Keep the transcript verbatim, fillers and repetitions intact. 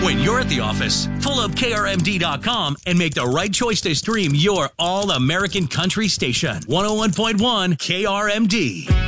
When you're at the office, pull up K R M D dot com and make the right choice to stream your all-American country station. one oh one point one K R M D.